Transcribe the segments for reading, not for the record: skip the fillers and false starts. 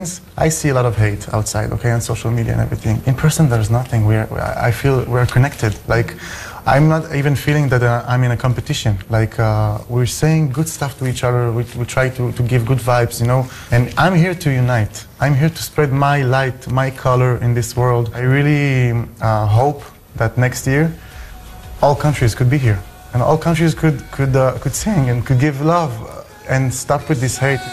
I see a lot of hate outside, okay, on social media and everything. In person, there's nothing. I feel we're connected. Like, I'm not even feeling that I'm in a competition. Like, we're saying good stuff to each other. We try to give good vibes, you know. And I'm here to unite. I'm here to spread my light, my color in this world. I really hope that next year, all countries could be here. And all countries could sing and could give love and stop with this hate.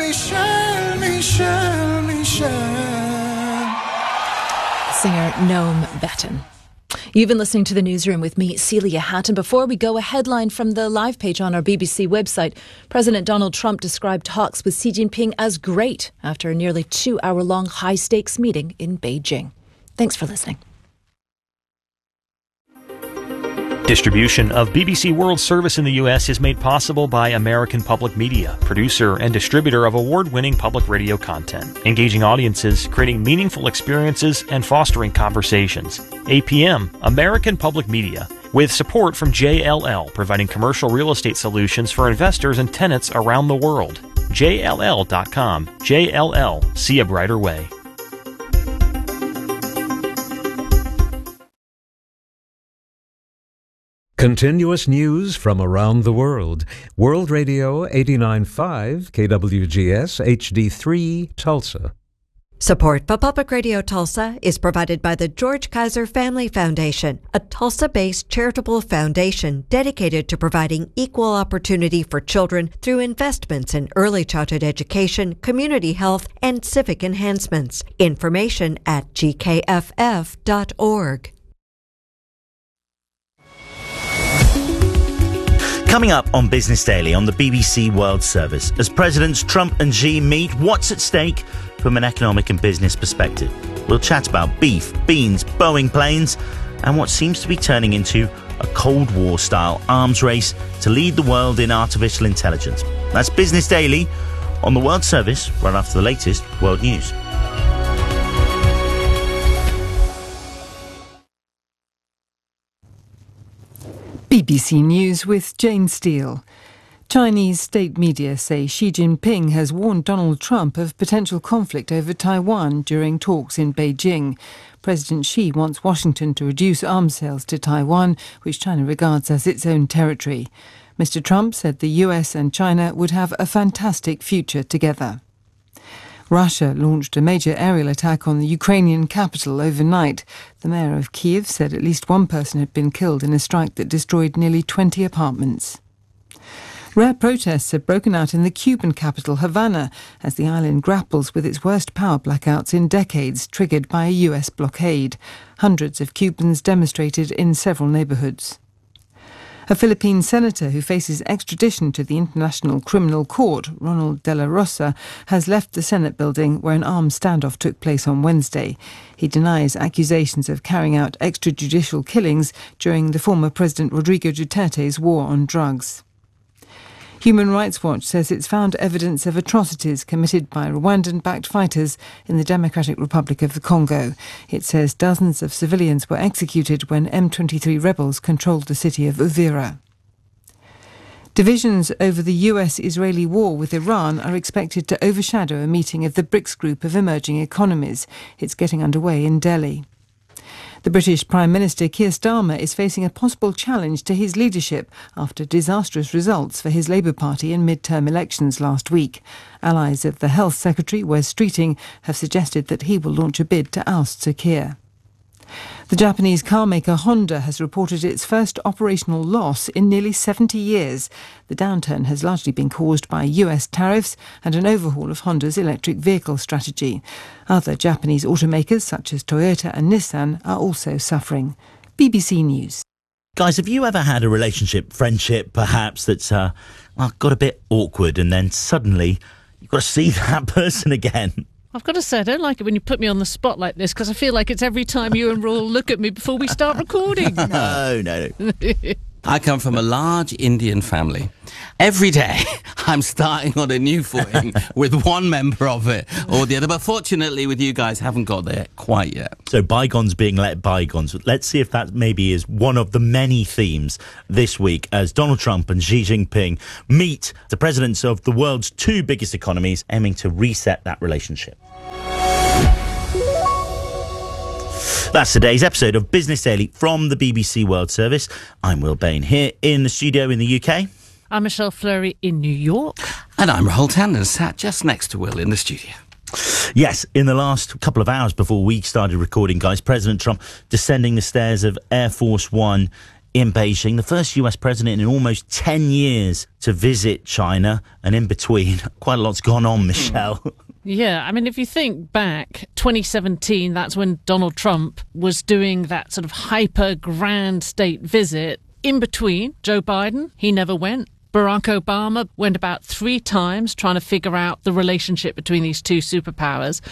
Singer Noam Betten. You've been listening to The Newsroom with me, Celia Hatton. Before we go, a headline from the live page on our BBC website. President Donald Trump described talks with Xi Jinping as great after a nearly 2-hour-long high-stakes meeting in Beijing. Thanks for listening. Distribution of BBC World Service in the U.S. is made possible by American Public Media, producer and distributor of award-winning public radio content, engaging audiences, creating meaningful experiences, and fostering conversations. APM, American Public Media, with support from JLL, providing commercial real estate solutions for investors and tenants around the world. JLL.com. JLL. See a brighter way. Continuous news from around the world. World Radio 89.5 KWGS HD3 Tulsa. Support for Public Radio Tulsa is provided by the George Kaiser Family Foundation, a Tulsa-based charitable foundation dedicated to providing equal opportunity for children through investments in early childhood education, community health, and civic enhancements. Information at gkff.org. Coming up on Business Daily on the BBC World Service, as Presidents Trump and Xi meet, what's at stake from an economic and business perspective? We'll chat about beef, beans, Boeing planes, and what seems to be turning into a Cold War-style arms race to lead the world in artificial intelligence. That's Business Daily on the World Service, right after the latest world news. BBC News with Jane Steele. Chinese state media say Xi Jinping has warned Donald Trump of potential conflict over Taiwan during talks in Beijing. President Xi wants Washington to reduce arms sales to Taiwan, which China regards as its own territory. Mr. Trump said the US and China would have a fantastic future together. Russia launched a major aerial attack on the Ukrainian capital overnight. The mayor of Kyiv said at least one person had been killed in a strike that destroyed nearly 20 apartments. Rare protests have broken out in the Cuban capital, Havana, as the island grapples with its worst power blackouts in decades, triggered by a US blockade. Hundreds of Cubans demonstrated in several neighborhoods. A Philippine senator who faces extradition to the International Criminal Court, Ronald De La Rosa, has left the Senate building where an armed standoff took place on Wednesday. He denies accusations of carrying out extrajudicial killings during the former President Rodrigo Duterte's war on drugs. Human Rights Watch says it's found evidence of atrocities committed by Rwandan-backed fighters in the Democratic Republic of the Congo. It says dozens of civilians were executed when M23 rebels controlled the city of Uvira. Divisions over the US-Israeli war with Iran are expected to overshadow a meeting of the BRICS group of emerging economies. It's getting underway in Delhi. The British Prime Minister Keir Starmer is facing a possible challenge to his leadership after disastrous results for his Labour Party in mid-term elections last week. Allies of the Health Secretary, Wes Streeting, have suggested that he will launch a bid to oust Sir Keir. The Japanese car maker Honda has reported its first operational loss in nearly 70 years. The downturn has largely been caused by US tariffs and an overhaul of Honda's electric vehicle strategy. Other Japanese automakers such as Toyota and Nissan are also suffering. BBC News. Guys, have you ever had a relationship, friendship perhaps, that's got a bit awkward and then suddenly you've got to see that person again? I've got to say, I don't like it when you put me on the spot like this because I feel like it's every time you and Royal look at me before we start recording. No. I come from a large Indian family. Every day, I'm starting on a new footing with one member of it or the other. But fortunately, with you guys, haven't got there quite yet. So bygones being let bygones. Let's see if that maybe is one of the many themes this week as Donald Trump and Xi Jinping meet the presidents of the world's two biggest economies, aiming to reset that relationship. That's today's episode of Business Daily from the BBC World Service. I'm Will Bain here in the studio in the UK. I'm Michelle Fleury in New York. And I'm Rahul Tandon, sat just next to Will in the studio. Yes, in the last couple of hours before we started recording, guys, President Trump descending the stairs of Air Force One in Beijing, the first US president in almost 10 years to visit China, and in between, quite a lot's gone on, Michelle. Yeah, I mean, if you think back, 2017, that's when Donald Trump was doing that sort of hyper grand state visit. In between, Joe Biden, he never went. Barack Obama went about 3 times trying to figure out the relationship between these two superpowers.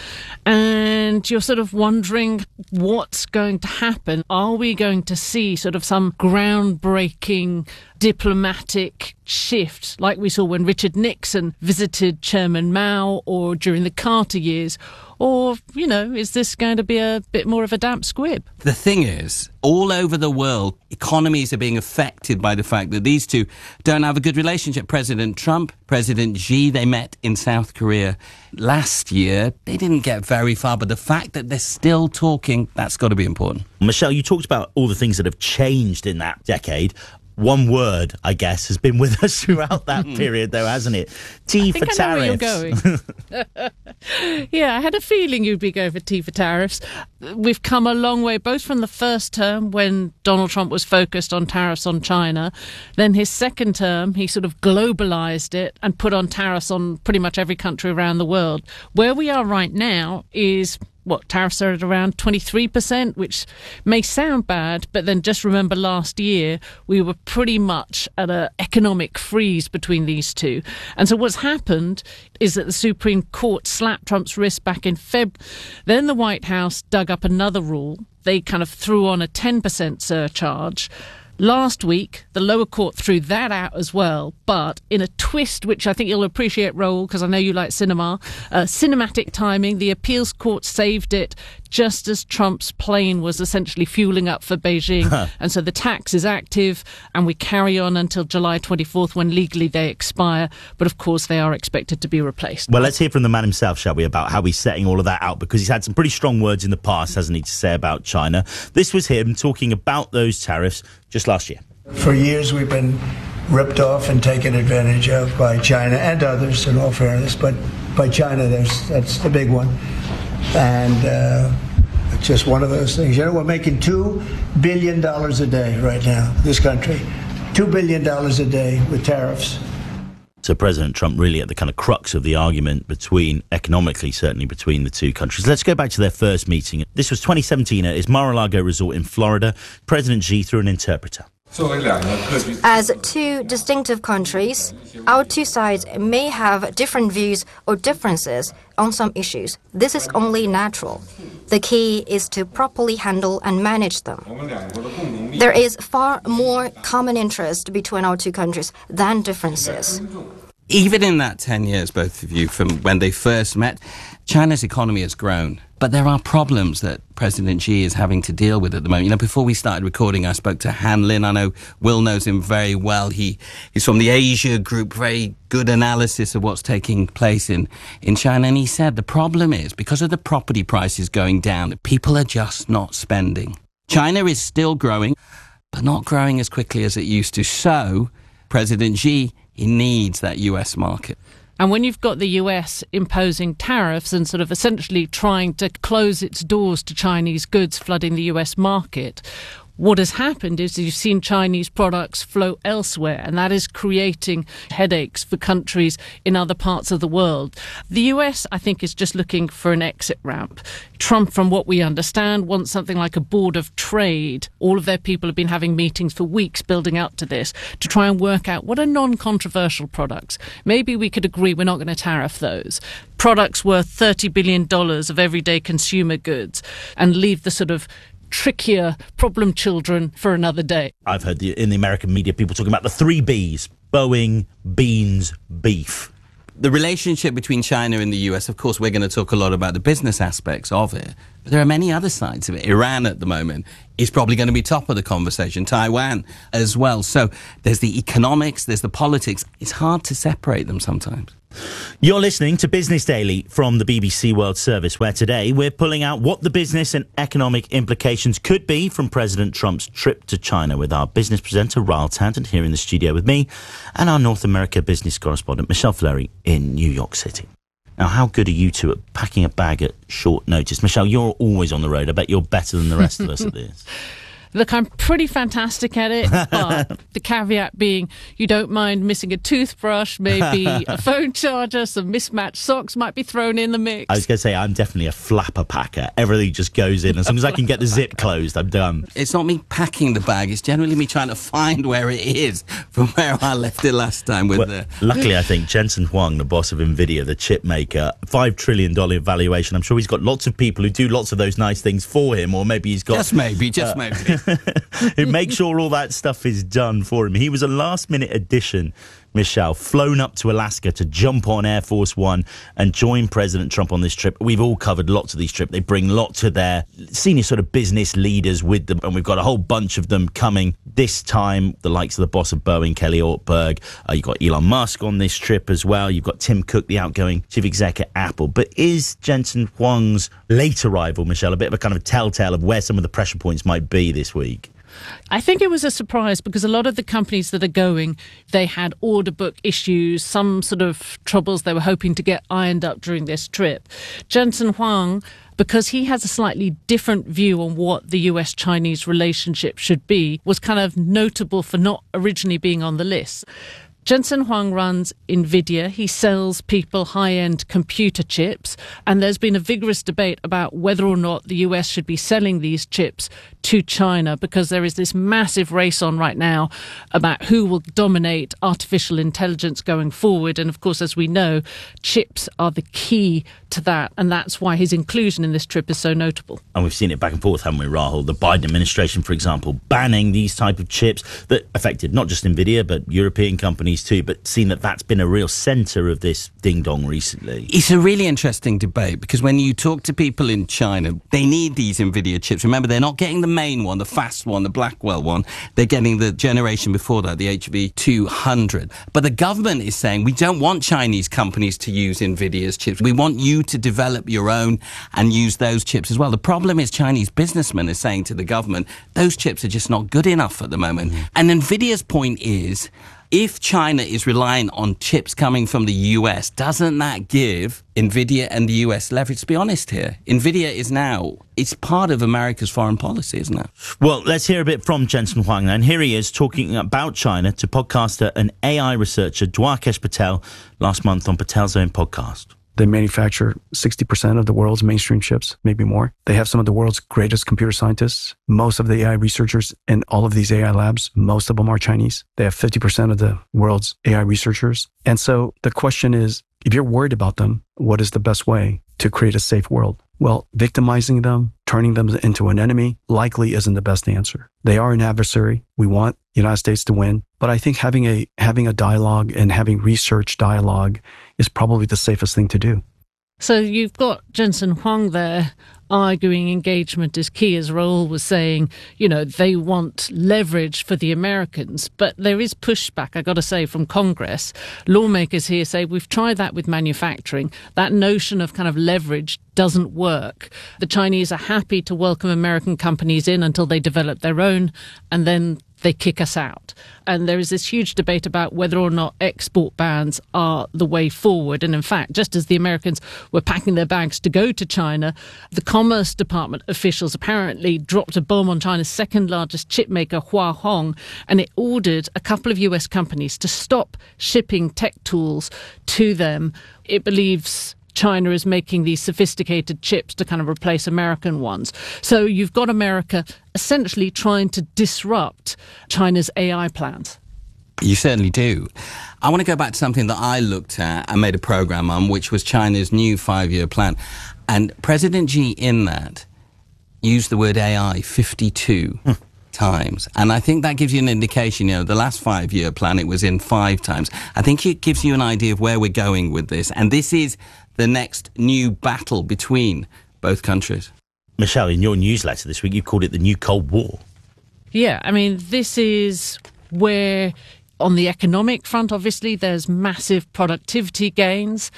And you're sort of wondering what's going to happen. Are we going to see sort of some groundbreaking diplomatic shift like we saw when Richard Nixon visited Chairman Mao or during the Carter years? Or, you know, is this going to be a bit more of a damp squib? The thing is, all over the world, economies are being affected by the fact that these two don't have a good relationship. President Trump, President Xi, they met in South Korea last year. They didn't get very far, but the fact that they're still talking, that's got to be important. Michelle, you talked about all the things that have changed in that decade. One word, I guess, has been with us throughout that period, though, hasn't it? T for tariffs. I know where you're going. Yeah, I had a feeling you'd be going for T for tariffs. We've come a long way, both from the first term when Donald Trump was focused on tariffs on China. Then his second term, he sort of globalized it and put on tariffs on pretty much every country around the world. Where we are right now is... tariffs are at around 23%, which may sound bad, but then just remember last year we were pretty much at an economic freeze between these two. And so what's happened is that the Supreme Court slapped Trump's wrist back in February. Then the White House dug up another rule. They kind of threw on a 10% surcharge. Last week, the lower court threw that out as well, but in a twist, which I think you'll appreciate, Rahul, because I know you like cinematic timing, the appeals court saved it just as Trump's plane was essentially fueling up for Beijing. And so the tax is active, and we carry on until July 24th when legally they expire. But of course, they are expected to be replaced. Well, let's hear from the man himself, shall we, about how he's setting all of that out, because he's had some pretty strong words in the past, hasn't he, to say about China. This was him talking about those tariffs just last year. For years, we've been ripped off and taken advantage of by China and others, in all fairness. But by China, that's the big one. And it's just one of those things. You know, we're making $2 billion a day right now, this country. $2 billion a day with tariffs. So President Trump really at the kind of crux of the argument economically, certainly between the two countries. Let's go back to their first meeting. This was 2017 at his Mar-a-Lago resort in Florida. President Xi through an interpreter. As two distinctive countries, our two sides may have different views or differences on some issues. This is only natural. The key is to properly handle and manage them. There is far more common interest between our two countries than differences. Even in that 10 years, both of you, from when they first met, China's economy has grown. But there are problems that President Xi is having to deal with at the moment. You know, before we started recording, I spoke to Han Lin. I know Will knows him very well. He's from the Asia Group, very good analysis of what's taking place in China. And he said the problem is, because of the property prices going down, people are just not spending. China is still growing, but not growing as quickly as it used to. So President Xi, he needs that US market. And when you've got the US imposing tariffs and sort of essentially trying to close its doors to Chinese goods flooding the US market, what has happened is you've seen Chinese products flow elsewhere, and that is creating headaches for countries in other parts of the world. The US, I think, is just looking for an exit ramp. Trump, from what we understand, wants something like a board of trade. All of their people have been having meetings for weeks building up to this to try and work out what are non-controversial products. Maybe we could agree we're not going to tariff those. Products worth $30 billion of everyday consumer goods, and leave the sort of trickier problem children for another day. I've heard in the American media people talking about the 3 Bs: Boeing, beans, beef. The relationship between China and the US, of course, we're going to talk a lot about the business aspects of it, but there are many other sides of it. Iran at the moment is probably going to be top of the conversation, Taiwan as well. So there's the economics, there's the politics. It's hard to separate them sometimes. You're listening to Business Daily from the BBC World Service, where today we're pulling out what the business and economic implications could be from President Trump's trip to China with our business presenter, Ryle Tandon, here in the studio with me, and our North America business correspondent, Michelle Fleury, in New York City. Now, how good are you two at packing a bag at short notice? Michelle, you're always on the road. I bet you're better than the rest of us at this. Look, I'm pretty fantastic at it, but the caveat being you don't mind missing a toothbrush, maybe a phone charger, some mismatched socks might be thrown in the mix. I was going to say, I'm definitely a flapper packer. Everything just goes in. As soon as I can get the zip closed, I'm done. It's not me packing the bag. It's generally me trying to find where it is from where I left it last time. Luckily, I think Jensen Huang, the boss of NVIDIA, the chip maker, $5 trillion valuation. I'm sure he's got lots of people who do lots of those nice things for him, or maybe he's got... Just maybe. Who make sure all that stuff is done for him. He was a last-minute addition, Michelle, flown up to Alaska to jump on Air Force One and join President Trump on this trip. We've all covered lots of these trips. They bring lots of their senior sort of business leaders with them, and we've got a whole bunch of them coming this time. The likes of the boss of Boeing, Kelly Ortberg. You've got Elon Musk on this trip as well. You've got Tim Cook, the outgoing chief exec at Apple. But is Jensen Huang's late arrival, Michelle, a bit of a kind of telltale of where some of the pressure points might be this week? I think it was a surprise because a lot of the companies that are going, they had order book issues, some sort of troubles they were hoping to get ironed up during this trip. Jensen Huang, because he has a slightly different view on what the US-Chinese relationship should be, was kind of notable for not originally being on the list. Jensen Huang runs NVIDIA. He sells people high-end computer chips, and there's been a vigorous debate about whether or not the US should be selling these chips to China, because there is this massive race on right now about who will dominate artificial intelligence going forward. And of course, as we know, chips are the key to that, and that's why his inclusion in this trip is so notable. And we've seen it back and forth, haven't we, Rahul? The Biden administration, for example, banning these type of chips that affected not just NVIDIA, but European companies too, but seen that that's been a real centre of this ding-dong recently. It's a really interesting debate, because when you talk to people in China, they need these NVIDIA chips. Remember, they're not getting the main one, the fast one, the Blackwell one. They're getting the generation before that, the HV200. But the government is saying, we don't want Chinese companies to use NVIDIA's chips. We want you to develop your own and use those chips as well. The problem is Chinese businessmen are saying to the government, those chips are just not good enough at the moment. And NVIDIA's point is, if China is relying on chips coming from the US, doesn't that give NVIDIA and the US leverage? To be honest here, NVIDIA is now, it's part of America's foreign policy, isn't it? Well, let's hear a bit from Jensen Huang then. Here he is talking about China to podcaster and AI researcher Dwarkesh Patel last month on Patel's Own podcast. They manufacture 60% of the world's mainstream chips, maybe more. They have some of the world's greatest computer scientists. Most of the AI researchers in all of these AI labs, most of them are Chinese. They have 50% of the world's AI researchers. And so the question is, if you're worried about them, what is the best way to create a safe world? Well, victimizing them, turning them into an enemy, likely isn't the best answer. They are an adversary. We want the United States to win. But I think having a dialogue and having research dialogue is probably the safest thing to do. So you've got Jensen Huang there arguing engagement is key, as Rahul was saying. You know, they want leverage for the Americans, but there is pushback, I got to say, from Congress. Lawmakers here say we've tried that with manufacturing. That notion of kind of leverage doesn't work. The Chinese are happy to welcome American companies in until they develop their own, and then they kick us out. And there is this huge debate about whether or not export bans are the way forward. And in fact, just as the Americans were packing their bags to go to China, the Commerce Department officials apparently dropped a bomb on China's second largest chip maker, Hua Hong, and it ordered a couple of US companies to stop shipping tech tools to them. It believes China is making these sophisticated chips to kind of replace American ones. So you've got America essentially trying to disrupt China's AI plans. You certainly do. I want to go back to something that I looked at and made a program on, which was China's new 5-year plan. And President Xi in that used the word AI 52 times. And I think that gives you an indication, you know, the last 5-year plan, it was in 5 times. I think it gives you an idea of where we're going with this. And this is the next new battle between both countries. Michelle, in your newsletter this week, you called it the new Cold War. Yeah, I mean, this is where On the economic front, obviously, there's massive productivity gains.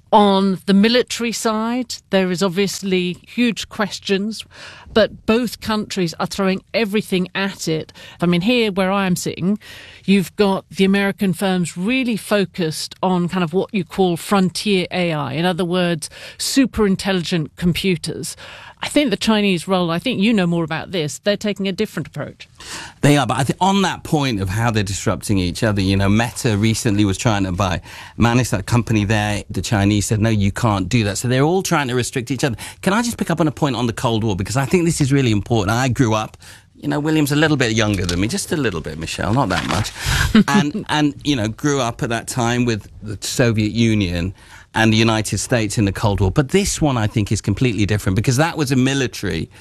On the military side, there is obviously huge questions, but both countries are throwing everything at it. I mean, here where I am sitting, you've got the American firms really focused on kind of what you call frontier AI. In other words, super intelligent computers. I think the Chinese role, I think you know more about this, they're taking a different approach. They are, but I think on that point of how they're disrupting each other, you know, Meta recently was trying to manage that company there. The Chinese said, no, you can't do that. So they're all trying to restrict each other. Can I just pick up on a point on the Cold War? Because I think this is really important. I grew up, you know, William's a little bit younger than me, just a little bit, Michelle, not that much. and you know, grew up at that time with the Soviet Union and the United States in the Cold War. But this one, I think, is completely different because that was military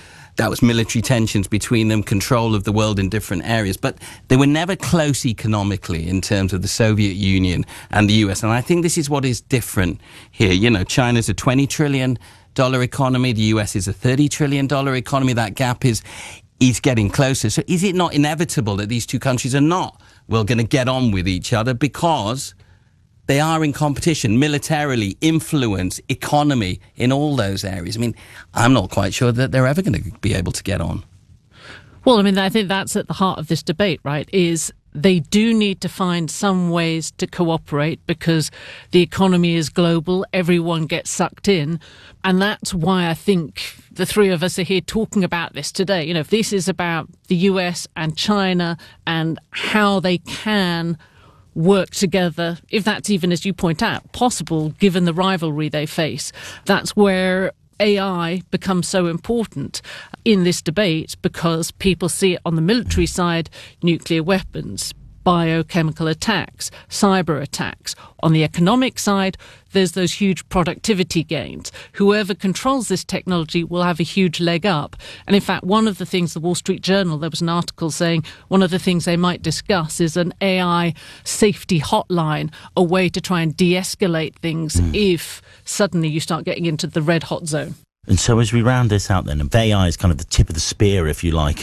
tensions between them, control of the world in different areas. But they were never close economically in terms of the Soviet Union and the US. And I think this is what is different here. You know, China's a $20 trillion economy. The US is a $30 trillion economy. That gap is getting closer. So is it not inevitable that these two countries are not, going to get on with each other because they are in competition militarily, influence, economy, in all those areas? I mean, I'm not quite sure that they're ever going to be able to get on. Well, I mean, I think that's at the heart of this debate, right, is they do need to find some ways to cooperate because the economy is global, everyone gets sucked in. And that's why I think the three of us are here talking about this today. You know, if this is about the US and China and how they can work together, if that's even, as you point out, possible given the rivalry they face. That's where AI becomes so important in this debate because people see it on the military side, nuclear weapons, biochemical attacks, cyber attacks. On the economic side, there's those huge productivity gains. Whoever controls this technology will have a huge leg up. And in fact, one of the things, the Wall Street Journal, there was an article saying one of the things they might discuss is an AI safety hotline, a way to try and de-escalate things if suddenly you start getting into the red hot zone. And so as we round this out then, if AI is kind of the tip of the spear, if you like,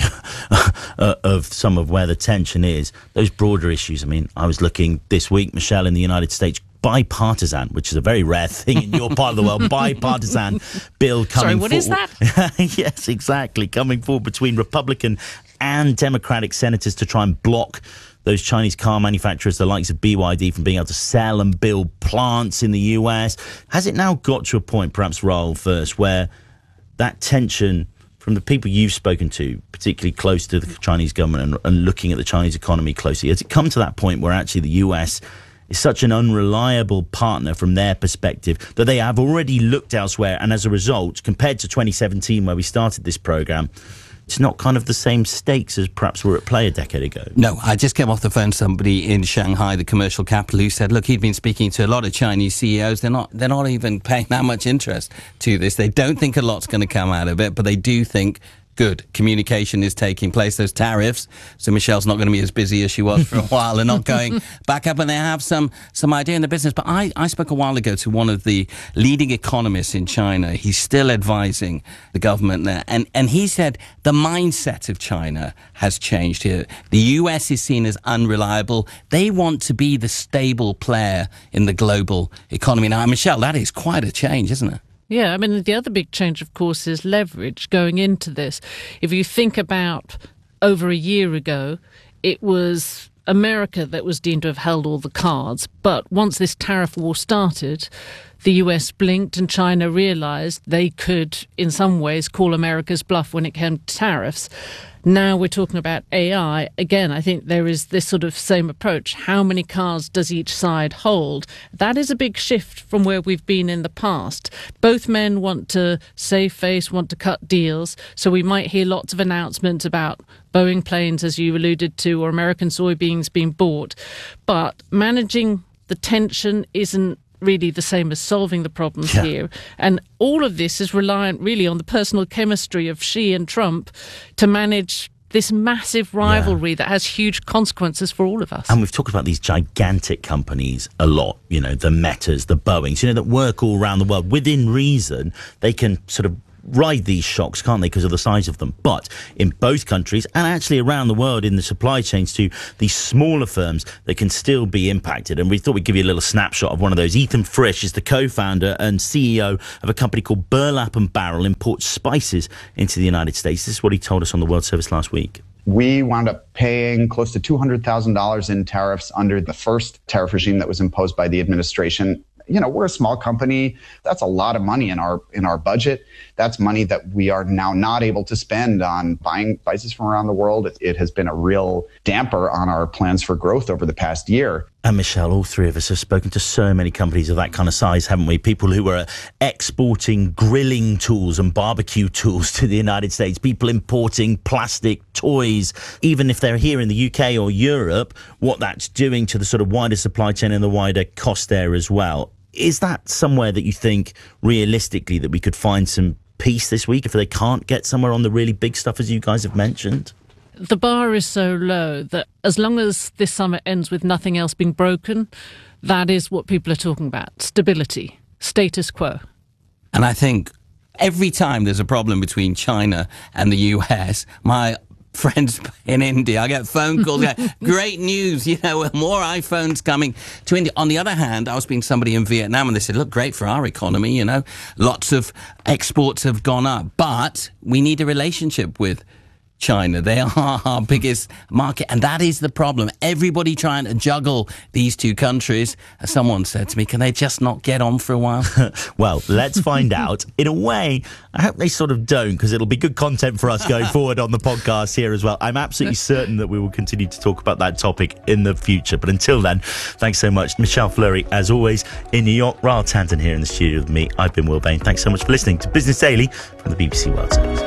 of some of where the tension is, those broader issues. I mean, I was looking this week, Michelle, in the United States, bipartisan, which is a very rare thing in your part of the world, bipartisan bill coming forward. Sorry, what is that? Yes, exactly. Coming forward between Republican and Democratic senators to try and block those Chinese car manufacturers, the likes of BYD, from being able to sell and build plants in the US. Has it now got to a point, perhaps, Raoul, first, where that tension from the people you've spoken to, particularly close to the Chinese government and looking at the Chinese economy closely, has it come to that point where actually the US is such an unreliable partner from their perspective that they have already looked elsewhere, and as a result, compared to 2017 where we started this programme, it's not kind of the same stakes as perhaps were at play a decade ago? No, I just came off the phone to somebody in Shanghai, the commercial capital, who said, look, he'd been speaking to a lot of Chinese CEOs. They're not even paying that much interest to this. They don't think a lot's going to come out of it, but they do think good communication is taking place. Those tariffs, so Michelle's not going to be as busy as she was for a while and not going back up, and they have some idea in the business. But I spoke a while ago to one of the leading economists in China. He's still advising the government there, and he said the mindset of China has changed here. The US is seen as unreliable. They want to be the stable player in the global economy. Now, Michelle, that is quite a change, isn't it? Yeah, I mean, the other big change, of course, is leverage going into this. If you think about over a year ago, it was America that was deemed to have held all the cards. But once this tariff war started, the US blinked and China realised they could, in some ways, call America's bluff when it came to tariffs. Now we're talking about AI. Again, I think there is this sort of same approach. How many cards does each side hold? That is a big shift from where we've been in the past. Both men want to save face, want to cut deals. So we might hear lots of announcements about Boeing planes, as you alluded to, or American soybeans being bought. But managing the tension isn't really the same as solving the problems here. And all of this is reliant really on the personal chemistry of Xi and Trump to manage this massive rivalry that has huge consequences for all of us. And we've talked about these gigantic companies a lot, you know, the Metas, the Boeings, you know, that work all around the world. Within reason, they can sort of ride these shocks, can't they, because of the size of them? But in both countries, and actually around the world in the supply chains too, these smaller firms, they can still be impacted. And we thought we'd give you a little snapshot of one of those. Ethan Frisch is the co-founder and CEO of a company called Burlap and Barrel, imports spices into the United States. This is what he told us on the World Service last week. We wound up paying close to $200,000 in tariffs under the first tariff regime that was imposed by the administration. You know, we're a small company. That's a lot of money in our budget. That's money that we are now not able to spend on buying spices from around the world. It has been a real damper on our plans for growth over the past year. And Michelle, all three of us have spoken to so many companies of that kind of size, haven't we? People who are exporting grilling tools and barbecue tools to the United States, people importing plastic toys, even if they're here in the UK or Europe, what that's doing to the sort of wider supply chain and the wider cost there as well. Is that somewhere that you think realistically that we could find some peace this week if they can't get somewhere on the really big stuff, as you guys have mentioned? The bar is so low that as long as this summit ends with nothing else being broken, that is what people are talking about. Stability, status quo. And I think every time there's a problem between China and the US, my friends in India, I get phone calls, great news, you know, more iPhones coming to India. On the other hand, I was speaking to somebody in Vietnam and they said, look, great for our economy, you know, lots of exports have gone up, but we need a relationship with China. They are our biggest market, and that is the problem. Everybody trying to juggle these two countries. As someone said to me, can they just not get on for a while? Well, let's find out. In a way, I hope they sort of don't, because it'll be good content for us going forward on the podcast here as well. I'm absolutely certain that we will continue to talk about that topic in the future. But until then, thanks so much. Michelle Fleury, as always, in New York. Rahul Tandon here in the studio with me. I've been Will Bain. Thanks so much for listening to Business Daily from the BBC World Service.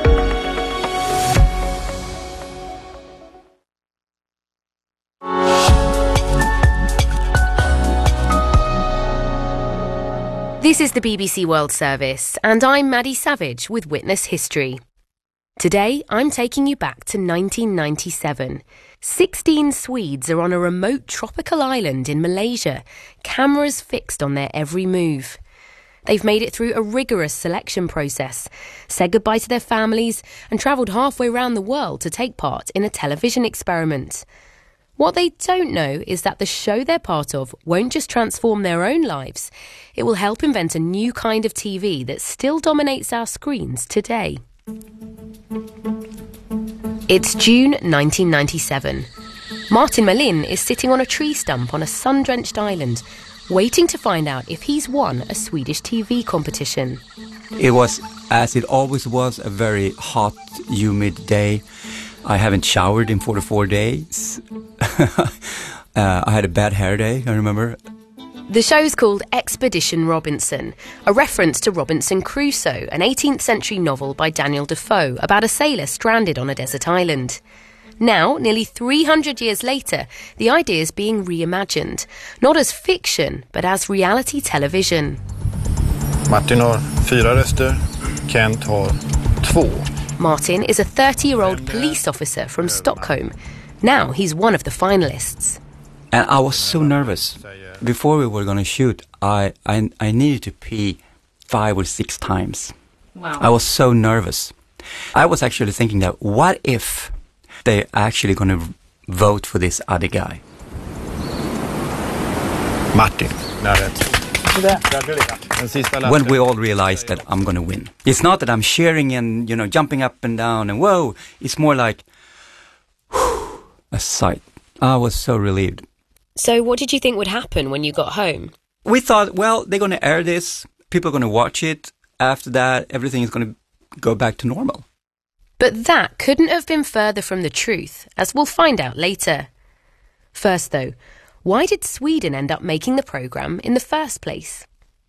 This is the BBC World Service, and I'm Maddie Savage with Witness History. Today, I'm taking you back to 1997. 16 Swedes are on a remote tropical island in Malaysia, cameras fixed on their every move. They've made it through a rigorous selection process, said goodbye to their families, and travelled halfway around the world to take part in a television experiment. What they don't know is that the show they're part of won't just transform their own lives, it will help invent a new kind of TV that still dominates our screens today. It's June 1997. Martin Melin is sitting on a tree stump on a sun-drenched island, waiting to find out if he's won a Swedish TV competition. It was, as it always was, a very hot, humid day. I haven't showered in 44 days. I had a bad hair day, I remember. The show's called Expedition Robinson, a reference to Robinson Crusoe, an 18th century novel by Daniel Defoe about a sailor stranded on a desert island. Now, nearly 300 years later, the idea is being reimagined, not as fiction, but as reality television. Martin har 4 röster, Kent har 2. Martin is a 30-year-old police officer from Stockholm. Now he's one of the finalists. And I was so nervous. Before we were going to shoot, I needed to pee 5 or 6 times. Wow. I was so nervous. I was actually thinking that what if they're actually going to vote for this other guy? Martin. When we all realized that I'm going to win. It's not that I'm cheering and, you know, jumping up and down and whoa. It's more like whew, a sight. I was so relieved. So what did you think would happen when you got home? We thought, well, they're going to air this. People are going to watch it. After that, everything is going to go back to normal. But that couldn't have been further from the truth, as we'll find out later. First, though, why did Sweden end up making the programme in the first place?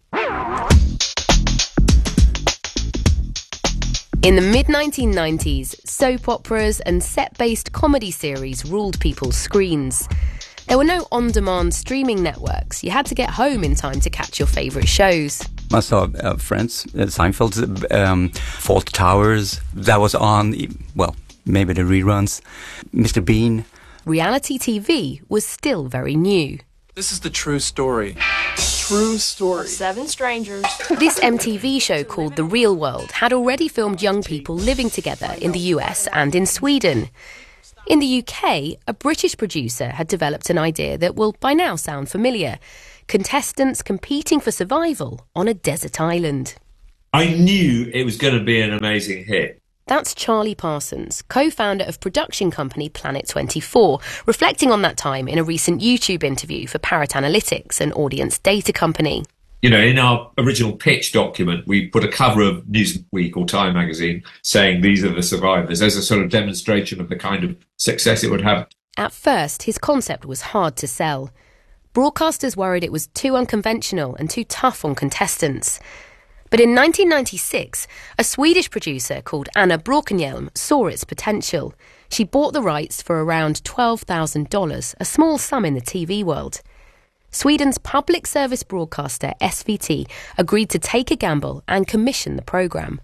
In the mid-1990s, soap operas and set-based comedy series ruled people's screens. There were no on-demand streaming networks. You had to get home in time to catch your favourite shows. I saw Friends, Seinfeld's Fawlty Towers. That was on, well, maybe the reruns. Mr. Bean. Reality TV was still very new. This is the true story. true story. 7 strangers. This MTV show called The Real World had already filmed young people living together in the US and in Sweden. In the UK, a British producer had developed an idea that will by now sound familiar. Contestants competing for survival on a desert island. I knew it was going to be an amazing hit. That's Charlie Parsons, co-founder of production company Planet 24, reflecting on that time in a recent YouTube interview for Parrot Analytics, an audience data company. You know, in our original pitch document, we put a cover of Newsweek or Time magazine saying these are the survivors as a sort of demonstration of the kind of success it would have. At first, his concept was hard to sell. Broadcasters worried it was too unconventional and too tough on contestants. But in 1996, a Swedish producer called Anna Bråkenhielm saw its potential. She bought the rights for around $12,000, a small sum in the TV world. Sweden's public service broadcaster SVT agreed to take a gamble and commission the programme.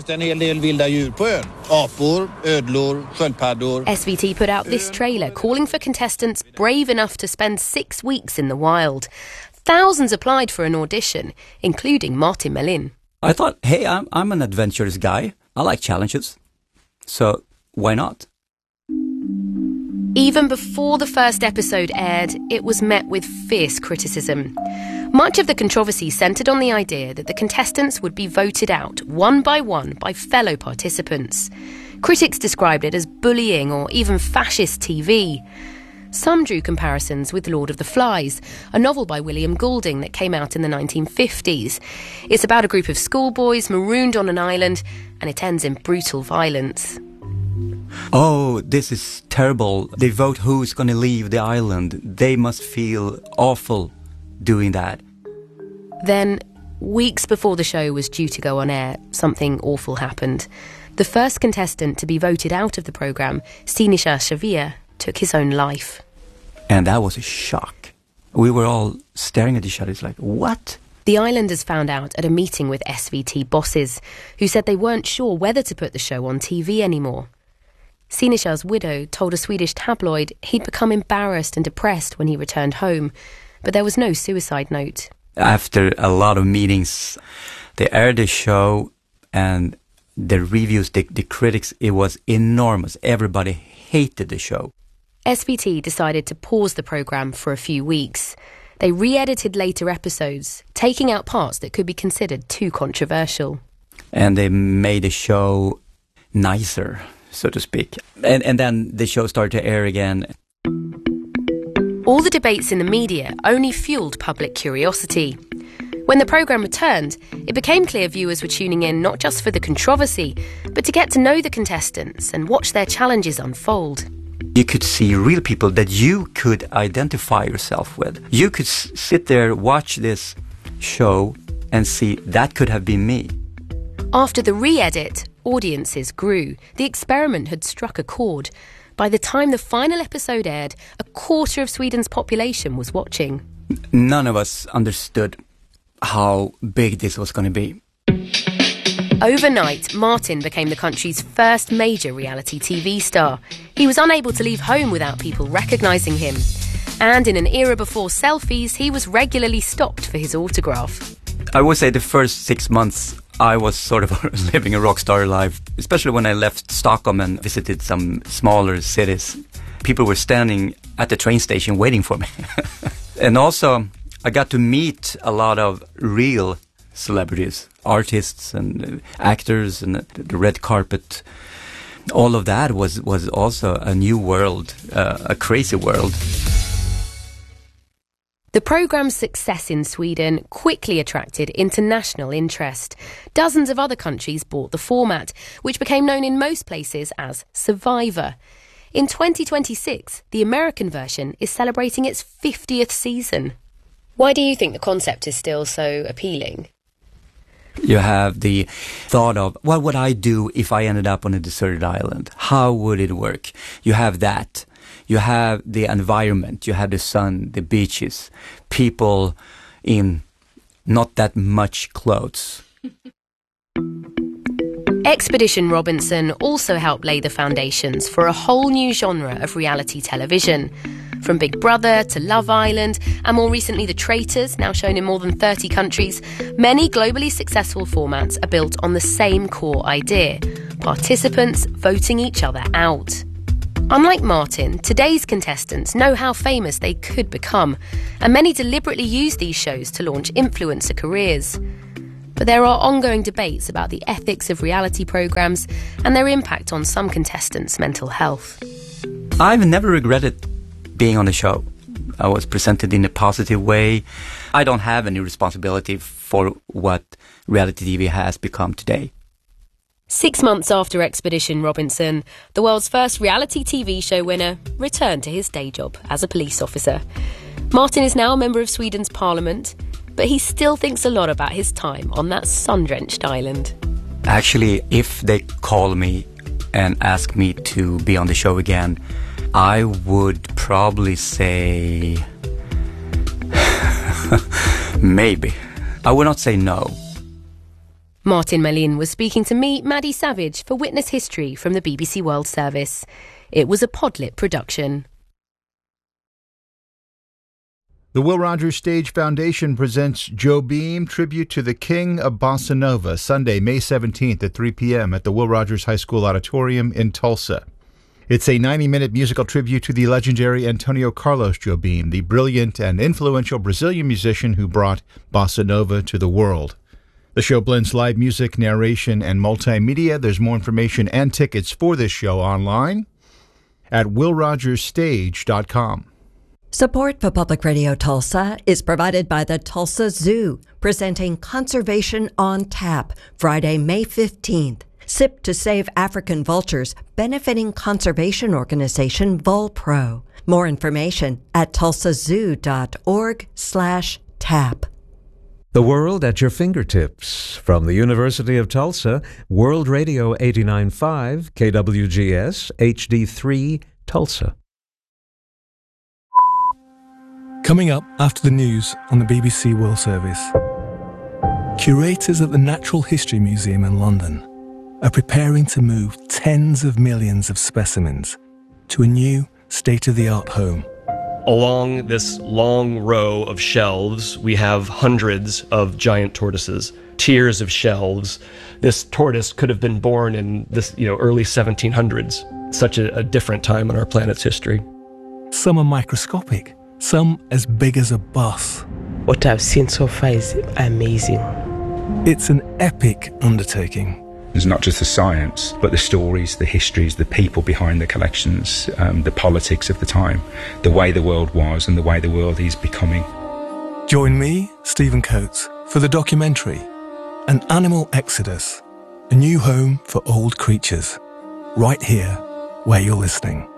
SVT put out this trailer calling for contestants brave enough to spend 6 weeks in the wild. Thousands applied for an audition, including Martin Melin. I thought, hey, I'm an adventurous guy. I like challenges. So why not? Even before the first episode aired, it was met with fierce criticism. Much of the controversy centred on the idea that the contestants would be voted out one by fellow participants. Critics described it as bullying or even fascist TV. Some drew comparisons with Lord of the Flies, a novel by William Golding that came out in the 1950s. It's about a group of schoolboys marooned on an island, and it ends in brutal violence. Oh, this is terrible. They vote who's going to leave the island. They must feel awful doing that. Then, weeks before the show was due to go on air, something awful happened. The first contestant to be voted out of the programme, Sinisha Shavir, took his own life. And that was a shock. We were all staring at each other. It's like, what? The islanders found out at a meeting with SVT bosses, who said they weren't sure whether to put the show on TV anymore. Sinisha's widow told a Swedish tabloid he'd become embarrassed and depressed when he returned home, but there was no suicide note. After a lot of meetings, they aired the show, and the reviews, the critics, it was enormous. Everybody hated the show. SVT decided to pause the programme for a few weeks. They re-edited later episodes, taking out parts that could be considered too controversial. And they made the show nicer, so to speak. And then the show started to air again. All the debates in the media only fueled public curiosity. When the programme returned, it became clear viewers were tuning in not just for the controversy, but to get to know the contestants and watch their challenges unfold. You could see real people that you could identify yourself with. You could sit there, watch this show, and see that could have been me. After the re-edit, audiences grew. The experiment had struck a chord. By the time the final episode aired, a quarter of Sweden's population was watching. None of us understood how big this was going to be. Overnight, Martin became the country's first major reality TV star. He was unable to leave home without people recognising him. And in an era before selfies, he was regularly stopped for his autograph. I would say the first 6 months, I was sort of living a rock star life, especially when I left Stockholm and visited some smaller cities. People were standing at the train station waiting for me. And also, I got to meet a lot of real celebrities, artists and actors, and the red carpet. All of that was also a new world, a crazy world. The programme's success in Sweden quickly attracted international interest. Dozens of other countries bought the format, which became known in most places as Survivor. In 2026, the American version is celebrating its 50th season. Why do you think the concept is still so appealing? You have the thought of, what would I do if I ended up on a deserted island? How would it work? You have that. You have the environment. You have the sun, the beaches, people in not that much clothes. Expedition Robinson also helped lay the foundations for a whole new genre of reality television. From Big Brother to Love Island, and more recently The Traitors, now shown in more than 30 countries, many globally successful formats are built on the same core idea: participants voting each other out. Unlike Martin, today's contestants know how famous they could become, and many deliberately use these shows to launch influencer careers. But there are ongoing debates about the ethics of reality programmes and their impact on some contestants' mental health. I've never regretted being on the show. I was presented in a positive way. I don't have any responsibility for what reality TV has become today. 6 months after Expedition Robinson, the world's first reality TV show winner returned to his day job as a police officer. Martin is now a member of Sweden's parliament, but he still thinks a lot about his time on that sun-drenched island. Actually, if they call me and ask me to be on the show again, I would probably say maybe. I would not say no. Martin Melin was speaking to me, Maddie Savage, for Witness History from the BBC World Service. It was a Podlit production. The Will Rogers Stage Foundation presents Joe Beam, Tribute to the King of Bossa Nova, Sunday, May 17th at 3 p.m. at the Will Rogers High School Auditorium in Tulsa. It's a 90-minute musical tribute to the legendary Antonio Carlos Jobim, the brilliant and influential Brazilian musician who brought Bossa Nova to the world. The show blends live music, narration, and multimedia. There's more information and tickets for this show online at willrogersstage.com. Support for Public Radio Tulsa is provided by the Tulsa Zoo, presenting Conservation on Tap, Friday, May 15th. Sip to Save African Vultures, benefiting conservation organization Volpro. More information at tulsazoo.org/tap. The world at your fingertips. From the University of Tulsa, World Radio 89.5, KWGS, HD3, Tulsa. Coming up after the news on the BBC World Service. Curators at the Natural History Museum in London are preparing to move tens of millions of specimens to a new state-of-the-art home. Along this long row of shelves, we have hundreds of giant tortoises, tiers of shelves. This tortoise could have been born in this, early 1700s. Such a different time in our planet's history. Some are microscopic, some as big as a bus. What I've seen so far is amazing. It's an epic undertaking. It's not just the science, but the stories, the histories, the people behind the collections, the politics of the time, the way the world was and the way the world is becoming. Join me, Stephen Coates, for the documentary, An Animal Exodus, a new home for old creatures, right here where you're listening.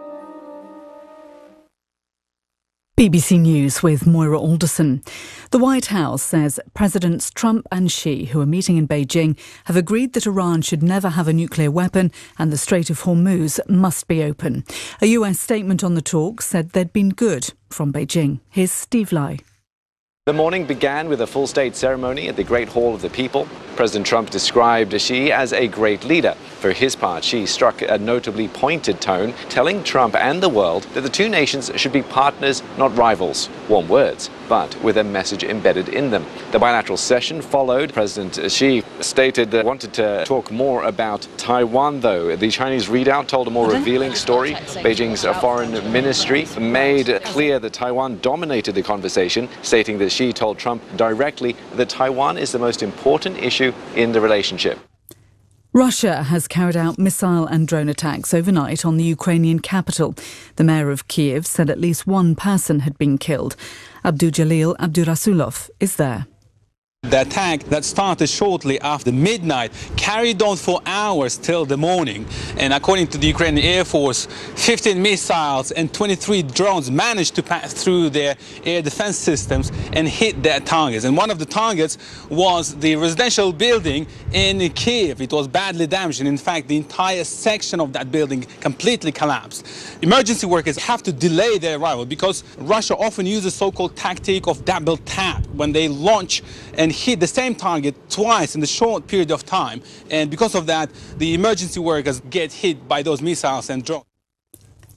BBC News with Moira Alderson. The White House says Presidents Trump and Xi, who are meeting in Beijing, have agreed that Iran should never have a nuclear weapon and the Strait of Hormuz must be open. A US statement on the talks said they'd been good. From Beijing, here's Steve Lai. The morning began with a full state ceremony at the Great Hall of the People. President Trump described Xi as a great leader. For his part, Xi struck a notably pointed tone, telling Trump and the world that the two nations should be partners, not rivals. Warm words, but with a message embedded in them. The bilateral session followed. President Xi stated that he wanted to talk more about Taiwan, though. The Chinese readout told a more revealing story. Beijing's foreign ministry made clear that Taiwan dominated the conversation, stating that Xi told Trump directly that Taiwan is the most important issue in the relationship. Russia has carried out missile and drone attacks overnight on the Ukrainian capital. The mayor of Kiev said at least one person had been killed. Abdujalil Abdurasulov is there. The attack that started shortly after midnight carried on for hours till the morning. And according to the Ukrainian Air Force, 15 missiles and 23 drones managed to pass through their air defense systems and hit their targets. And one of the targets was the residential building in Kiev. It was badly damaged. And in fact, the entire section of that building completely collapsed. Emergency workers have to delay their arrival because Russia often uses so-called tactic of double tap when they launch and hit the same target twice in a short period of time. And because of that, the emergency workers get hit by those missiles and drones.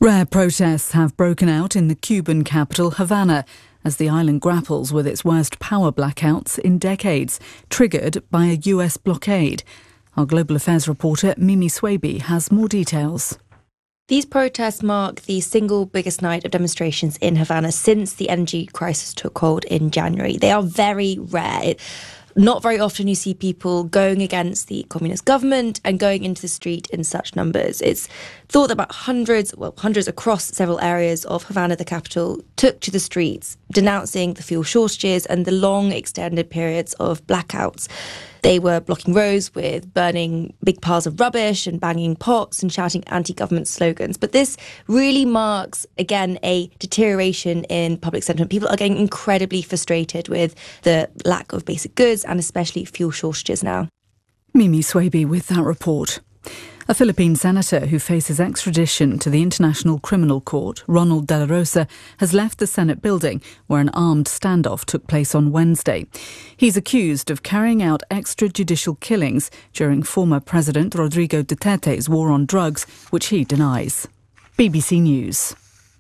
Rare protests have broken out in the Cuban capital, Havana, as the island grapples with its worst power blackouts in decades, triggered by a US blockade. Our Global Affairs reporter Mimi Swaby has more details. These protests mark the single biggest night of demonstrations in Havana since the energy crisis took hold in January. They are very rare. Not very often you see people going against the communist government and going into the street in such numbers. It's thought that about hundreds across several areas of Havana, the capital, took to the streets, denouncing the fuel shortages and the long extended periods of blackouts. They were blocking roads with burning big piles of rubbish and banging pots and shouting anti-government slogans. But this really marks, again, a deterioration in public sentiment. People are getting incredibly frustrated with the lack of basic goods and especially fuel shortages now. Mimi Swaby with that report. A Philippine senator who faces extradition to the International Criminal Court, Ronald De La Rosa, has left the Senate building where an armed standoff took place on Wednesday. He's accused of carrying out extrajudicial killings during former President Rodrigo Duterte's war on drugs, which he denies. BBC News.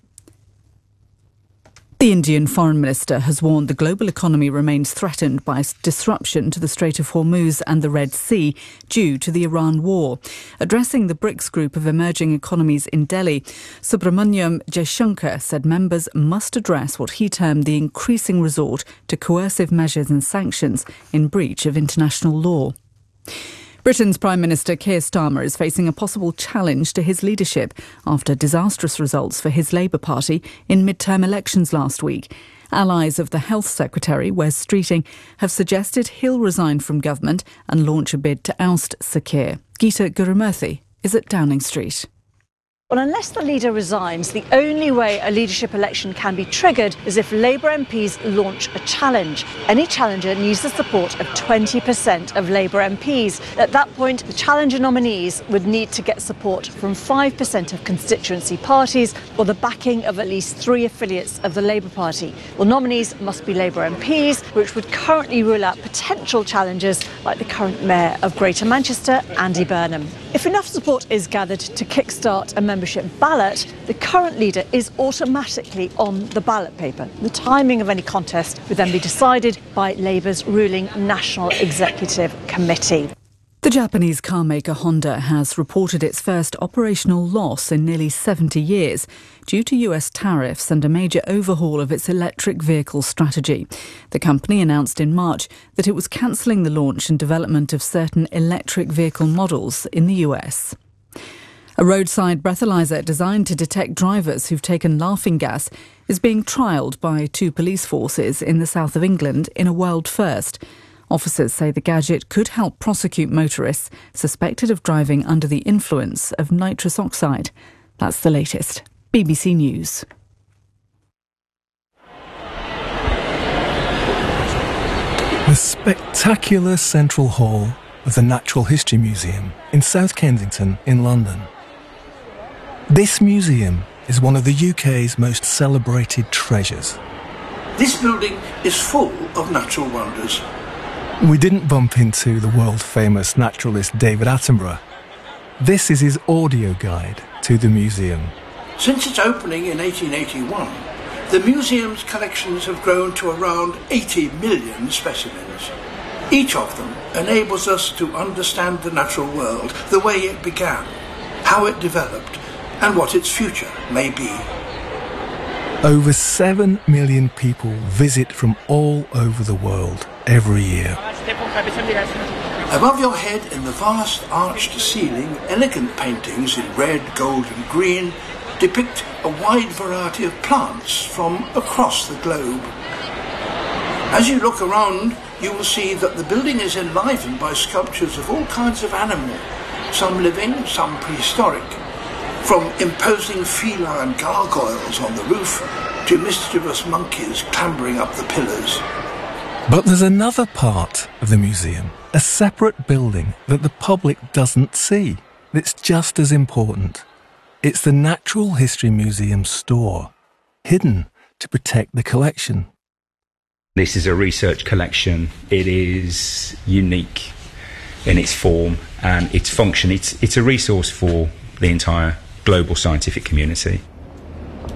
The Indian Foreign Minister has warned the global economy remains threatened by disruption to the Strait of Hormuz and the Red Sea due to the Iran war. Addressing the BRICS group of emerging economies in Delhi, Subramaniam Jaishankar said members must address what he termed the increasing resort to coercive measures and sanctions in breach of international law. Britain's Prime Minister Keir Starmer is facing a possible challenge to his leadership after disastrous results for his Labour Party in midterm elections last week. Allies of the Health Secretary, Wes Streeting, have suggested he'll resign from government and launch a bid to oust Sir Keir. Geeta Gurumurthy is at Downing Street. Well, unless the leader resigns, the only way a leadership election can be triggered is if Labour MPs launch a challenge. Any challenger needs the support of 20% of Labour MPs. At that point, the challenger nominees would need to get support from 5% of constituency parties or the backing of at least 3 affiliates of the Labour Party. Well, nominees must be Labour MPs, which would currently rule out potential challengers like the current Mayor of Greater Manchester, Andy Burnham. If enough support is gathered to kickstart a membership ballot, the current leader is automatically on the ballot paper. The timing of any contest would then be decided by Labour's ruling National Executive Committee. The Japanese carmaker Honda has reported its first operational loss in nearly 70 years due to US tariffs and a major overhaul of its electric vehicle strategy. The company announced in March that it was cancelling the launch and development of certain electric vehicle models in the US. A roadside breathalyzer designed to detect drivers who've taken laughing gas is being trialled by 2 police forces in the south of England in a world first. Officers say the gadget could help prosecute motorists suspected of driving under the influence of nitrous oxide. That's the latest. BBC News. The spectacular central hall of the Natural History Museum in South Kensington in London. This museum is one of the UK's most celebrated treasures. This building is full of natural wonders. We didn't bump into the world-famous naturalist David Attenborough. This is his audio guide to the museum. Since its opening in 1881, the museum's collections have grown to around 80 million specimens. Each of them enables us to understand the natural world, the way it began, how it developed, and what its future may be. Over 7 million people visit from all over the world every year. Above your head, in the vast arched ceiling, elegant paintings in red, gold and green depict a wide variety of plants from across the globe. As you look around, you will see that the building is enlivened by sculptures of all kinds of animals, some living, some prehistoric. From imposing feline gargoyles on the roof to mischievous monkeys clambering up the pillars. But there's another part of the museum, a separate building that the public doesn't see. It's just as important. It's the Natural History Museum store, hidden to protect the collection. This is a research collection. It is unique in its form and its function. It's a resource for the entire global scientific community.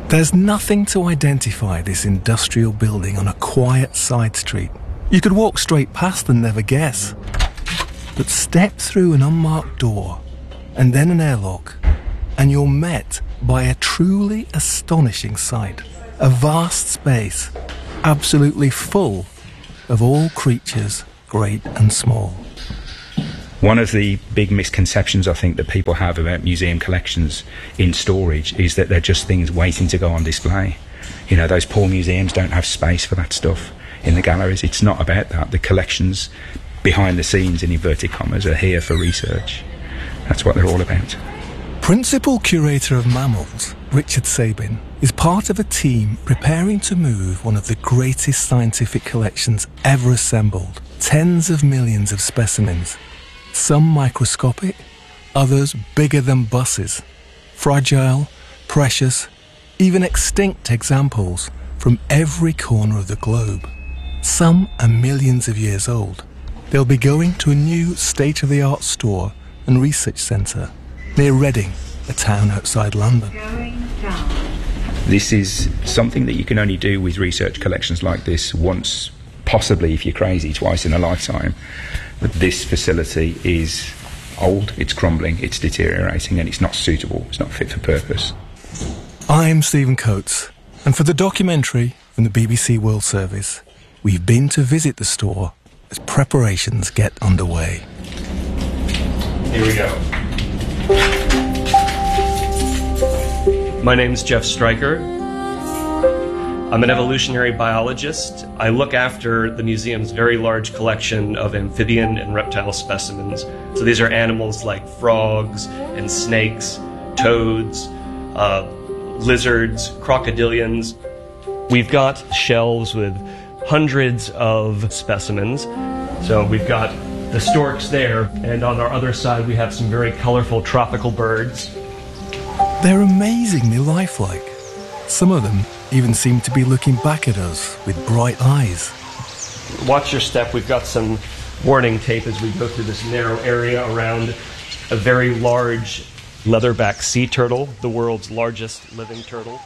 There's nothing to identify this industrial building on a quiet side street. You could walk straight past and never guess. But step through an unmarked door and then an airlock, and you're met by a truly astonishing sight. A vast space, absolutely full of all creatures, great and small. One of the big misconceptions I think that people have about museum collections in storage is that they're just things waiting to go on display. You know, those poor museums don't have space for that stuff in the galleries. It's not about that. The collections behind the scenes, in inverted commas, are here for research. That's what they're all about. Principal Curator of Mammals, Richard Sabin, is part of a team preparing to move one of the greatest scientific collections ever assembled. Tens of millions of specimens. Some microscopic, others bigger than buses. Fragile, precious, even extinct examples from every corner of the globe. Some are millions of years old. They'll be going to a new state-of-the-art store and research centre near Reading, a town outside London. This is something that you can only do with research collections like this once, possibly if you're crazy, twice in a lifetime. But this facility is old, it's crumbling, it's deteriorating, and it's not suitable, it's not fit for purpose. I'm Stephen Coates, and for the documentary from the BBC World Service, we've been to visit the store as preparations get underway. Here we go. My name's Jeff Stryker. I'm an evolutionary biologist. I look after the museum's very large collection of amphibian and reptile specimens. So these are animals like frogs and snakes, toads, lizards, crocodilians. We've got shelves with hundreds of specimens. So we've got the storks there, and on our other side we have some very colorful tropical birds. They're amazingly lifelike. Some of them even seem to be looking back at us with bright eyes. Watch your step. We've got some warning tape as we go through this narrow area around a very large leatherback sea turtle, the world's largest living turtle.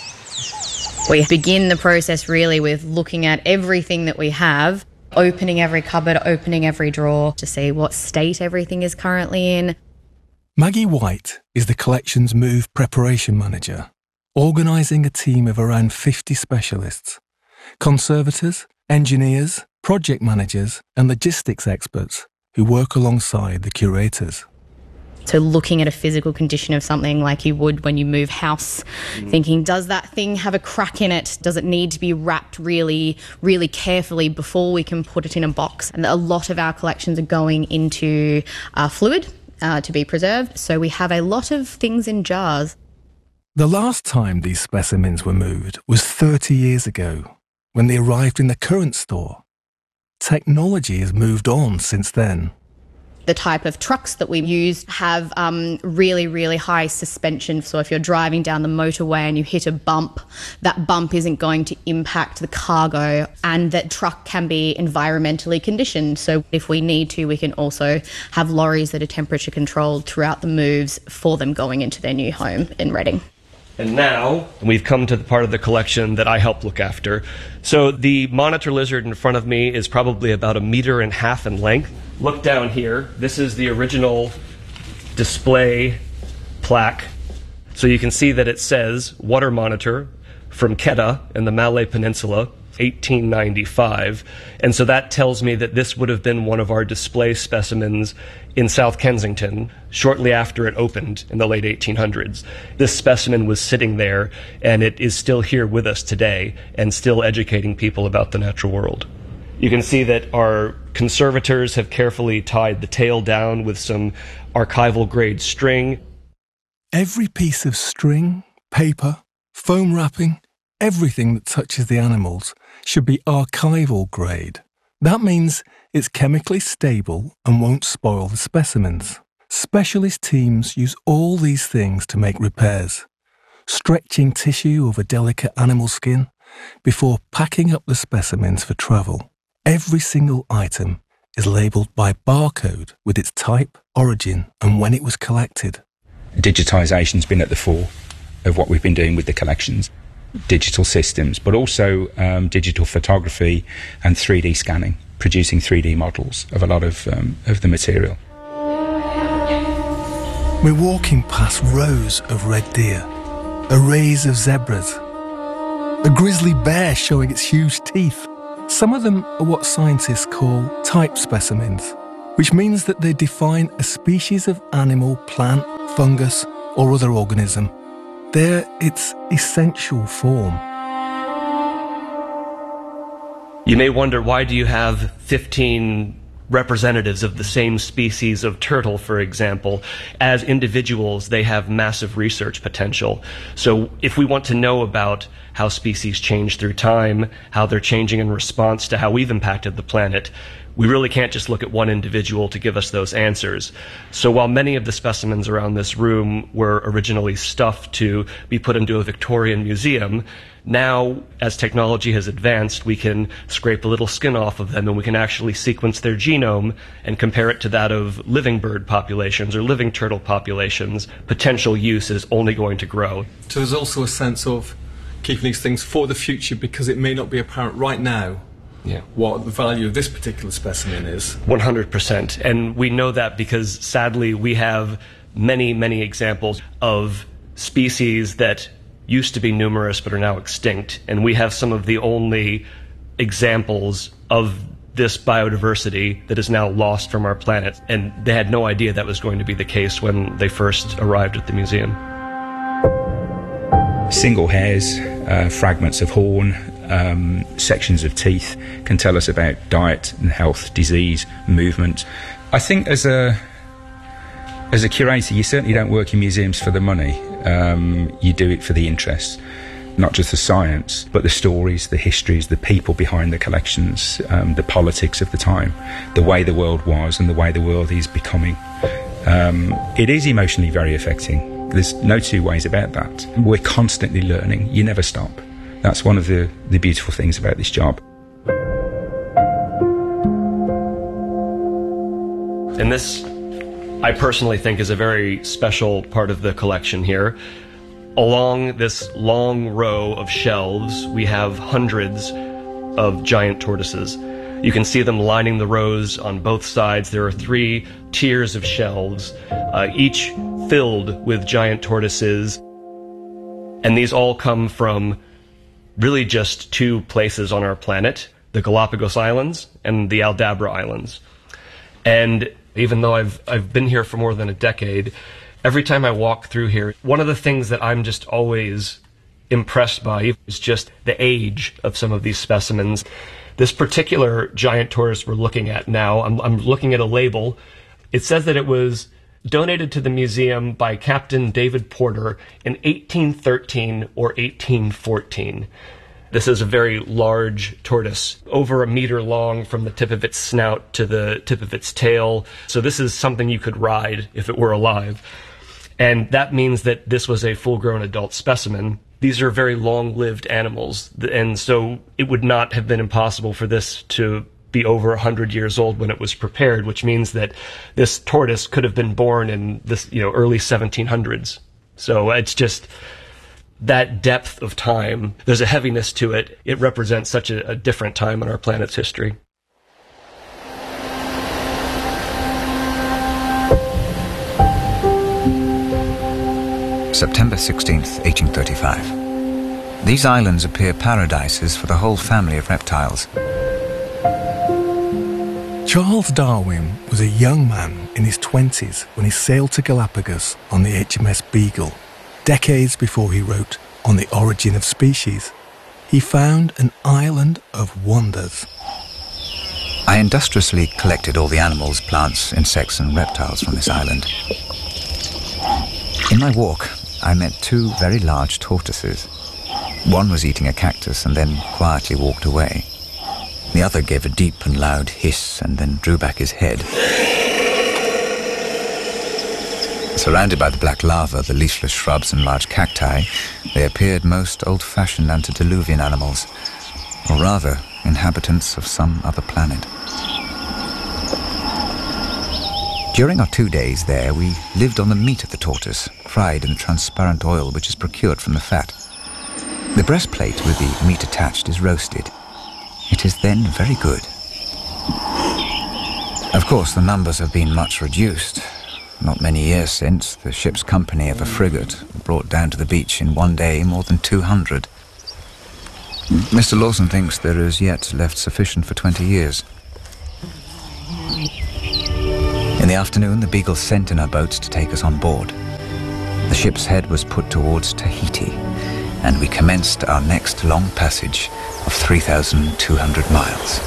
We begin the process really with looking at everything that we have, opening every cupboard, opening every drawer to see what state everything is currently in. Maggie White is the collection's move preparation manager, organising a team of around 50 specialists, conservators, engineers, project managers and logistics experts who work alongside the curators. So looking at a physical condition of something like you would when you move house, thinking, does that thing have a crack in it? Does it need to be wrapped really, really carefully before we can put it in a box? And a lot of our collections are going into fluid to be preserved. So we have a lot of things in jars. The last time these specimens were moved was 30 years ago, when they arrived in the current store. Technology has moved on since then. The type of trucks that we use have really, really high suspension. So if you're driving down the motorway and you hit a bump, that bump isn't going to impact the cargo, and that truck can be environmentally conditioned. So if we need to, we can also have lorries that are temperature controlled throughout the moves for them going into their new home in Reading. And now we've come to the part of the collection that I help look after. So the monitor lizard in front of me is probably about 1.5 meters in length. Look down here. This is the original display plaque. So you can see that it says water monitor from Kedah in the Malay Peninsula, 1895. And so that tells me that this would have been one of our display specimens in South Kensington shortly after it opened in the late 1800s. This specimen was sitting there, and it is still here with us today and still educating people about the natural world. You can see that our conservators have carefully tied the tail down with some archival grade string. Every piece of string, paper, foam wrapping, everything that touches the animals should be archival grade. That means it's chemically stable and won't spoil the specimens. Specialist teams use all these things to make repairs, stretching tissue over delicate animal skin before packing up the specimens for travel. Every single item is labelled by barcode with its type, origin and when it was collected. Digitisation's been at the fore of what we've been doing with the collections. Digital systems, but also digital photography and 3D scanning, producing 3D models of a lot of the material. We're walking past rows of red deer, arrays of zebras, a grizzly bear showing its huge teeth. Some of them are what scientists call type specimens, which means that they define a species of animal, plant, fungus, or other organism. They're its essential form. You may wonder, why do you have 15 representatives of the same species of turtle, for example? As individuals, they have massive research potential. So if we want to know about how species change through time, how they're changing in response to how we've impacted the planet, we really can't just look at one individual to give us those answers. So while many of the specimens around this room were originally stuffed to be put into a Victorian museum, now, as technology has advanced, we can scrape a little skin off of them and we can actually sequence their genome and compare it to that of living bird populations or living turtle populations. Potential use is only going to grow. So there's also a sense of keeping these things for the future, because it may not be apparent right now what the value of this particular specimen is. 100%. And we know that because, sadly, we have many, many examples of species that used to be numerous but are now extinct. And we have some of the only examples of this biodiversity that is now lost from our planet. And they had no idea that was going to be the case when they first arrived at the museum. Single hairs, fragments of horn, sections of teeth can tell us about diet and health, disease, movement. I think as a curator, you certainly don't work in museums for the money. You do it for the interest, not just the science, but the stories, the histories, the people behind the collections, the politics of the time, the way the world was and the way the world is becoming. It is emotionally very affecting. There's no two ways about that. We're constantly learning. You never stop. That's one of the beautiful things about this job. And this, I personally think, is a very special part of the collection here. Along this long row of shelves, we have hundreds of giant tortoises. You can see them lining the rows on both sides. There are 3 tiers of shelves, each filled with giant tortoises. And these all come from really just 2 places on our planet, the Galapagos Islands and the Aldabra Islands. And even though I've been here for more than a decade, every time I walk through here, one of the things that I'm just always impressed by is just the age of some of these specimens. This particular giant tortoise we're looking at now, I'm looking at a label. It says that it was donated to the museum by Captain David Porter in 1813 or 1814. This is a very large tortoise, over 1 meter long from the tip of its snout to the tip of its tail. So this is something you could ride if it were alive. And that means that this was a full-grown adult specimen. These are very long-lived animals, and so it would not have been impossible for this to be over 100 years old when it was prepared, which means that this tortoise could have been born in this, early 1700s. So it's just that depth of time. There's a heaviness to it. It represents such a different time in our planet's history. September 16th, 1835. These islands appear paradises for the whole family of reptiles. Charles Darwin was a young man in his 20s when he sailed to Galapagos on the HMS Beagle. Decades before he wrote On the Origin of Species, he found an island of wonders. I industriously collected all the animals, plants, insects and reptiles from this island. In my walk, I met 2 very large tortoises. One was eating a cactus and then quietly walked away. The other gave a deep and loud hiss and then drew back his head. Surrounded by the black lava, the leafless shrubs and large cacti, they appeared most old-fashioned antediluvian animals, or rather, inhabitants of some other planet. During our 2 days there, we lived on the meat of the tortoise, fried in the transparent oil which is procured from the fat. The breastplate with the meat attached is roasted. It is then very good. Of course, the numbers have been much reduced. Not many years since, the ship's company of a frigate brought down to the beach in one day more than 200. Mr. Lawson thinks there is yet left sufficient for 20 years. In the afternoon, the Beagle sent in her boats to take us on board. The ship's head was put towards Tahiti, and we commenced our next long passage of 3,200 miles.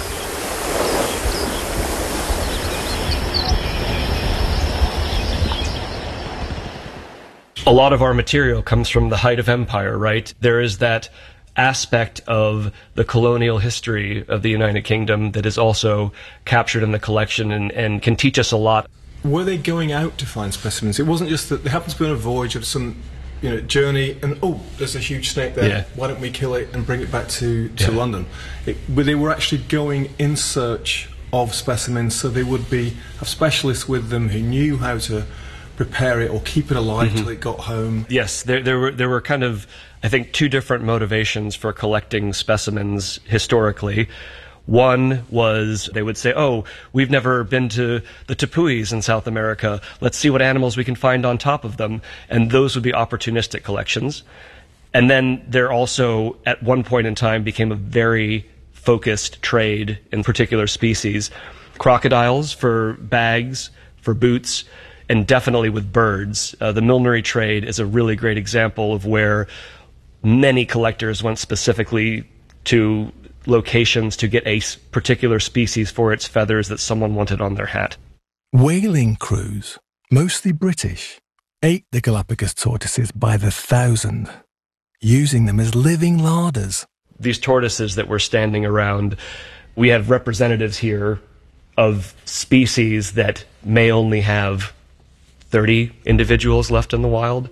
A lot of our material comes from the height of empire, right? There is that aspect of the colonial history of the United Kingdom that is also captured in the collection and can teach us a lot. Were they going out to find specimens? It wasn't just that they happened to be on a voyage of some journey and, oh, there's a huge snake there, yeah. Why don't we kill it and bring it back to London? But they were actually going in search of specimens, so they would have specialists with them who knew how to prepare it or keep it alive till it got home. Yes, there were kind of, I think, two different motivations for collecting specimens historically. One was they would say, oh, we've never been to the Tepuis in South America. Let's see what animals we can find on top of them. And those would be opportunistic collections. And then there also, at one point in time, became a very focused trade in particular species. Crocodiles for bags, for boots, and definitely with birds. The millinery trade is a really great example of where many collectors went specifically to locations to get a particular species for its feathers that someone wanted on their hat. Whaling crews, mostly British, ate the Galapagos tortoises by the thousand, using them as living larders. These tortoises that were standing around, we have representatives here of species that may only have 30 individuals left in the wild.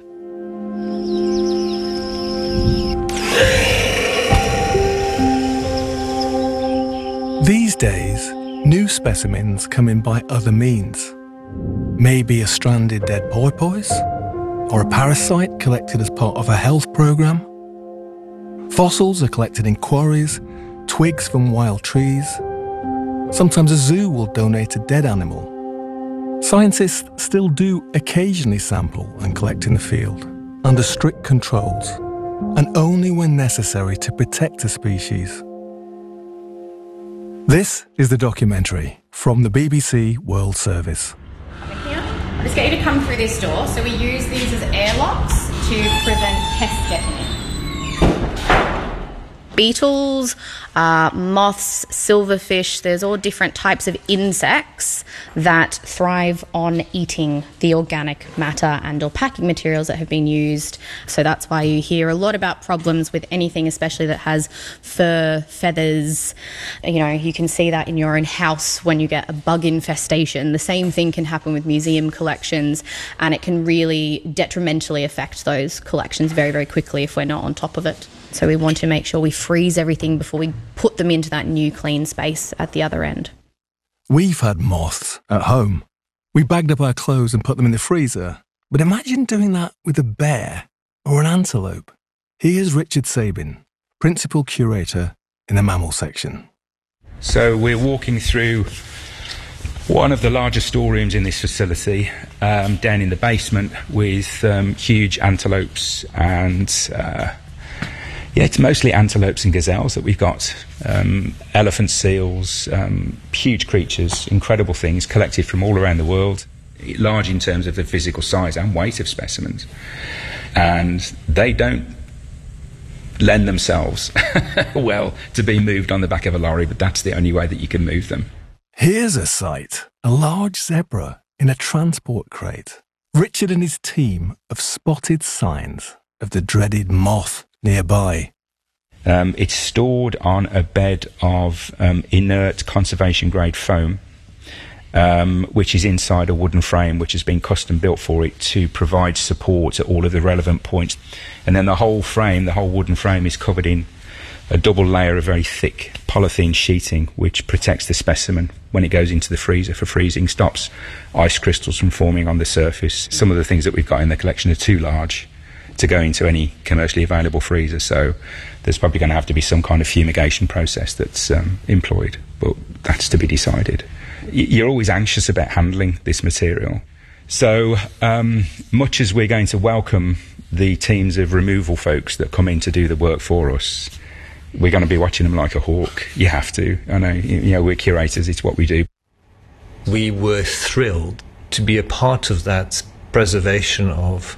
These days, new specimens come in by other means. Maybe a stranded dead porpoise, or a parasite collected as part of a health program. Fossils are collected in quarries, twigs from wild trees. Sometimes a zoo will donate a dead animal. Scientists still do occasionally sample and collect in the field, under strict controls, and only when necessary to protect a species. This is the documentary from the BBC World Service. I'll just get you to come through this door. So we use these as airlocks to prevent pests getting in. Beetles, moths, silverfish, there's all different types of insects that thrive on eating the organic matter and or packing materials that have been used. So that's why you hear a lot about problems with anything, especially that has fur, feathers. You can see that in your own house when you get a bug infestation. The same thing can happen with museum collections, and it can really detrimentally affect those collections very, very quickly if we're not on top of it. So we want to make sure we freeze everything before we put them into that new clean space at the other end. We've had moths at home. We bagged up our clothes and put them in the freezer. But imagine doing that with a bear or an antelope. Here's Richard Sabin, Principal Curator in the mammal section. So we're walking through one of the largest storerooms in this facility, down in the basement with huge antelopes and... it's mostly antelopes and gazelles that we've got. Elephant seals, huge creatures, incredible things collected from all around the world, large in terms of the physical size and weight of specimens. And they don't lend themselves well to be moved on the back of a lorry, but that's the only way that you can move them. Here's a sight, a large zebra in a transport crate. Richard and his team have spotted signs of the dreaded moth nearby. It's stored on a bed of inert conservation-grade foam, which is inside a wooden frame which has been custom built for it to provide support at all of the relevant points. And then the whole wooden frame is covered in a double layer of very thick polythene sheeting which protects the specimen when it goes into the freezer for freezing, stops ice crystals from forming on the surface. Some of the things that we've got in the collection are too large to go into any commercially available freezer, so there's probably going to have to be some kind of fumigation process that's employed, but that's to be decided. You're always anxious about handling this material. So much as we're going to welcome the teams of removal folks that come in to do the work for us, we're going to be watching them like a hawk. You have to. I know, you know, we're curators, it's what we do. We were thrilled to be a part of that preservation of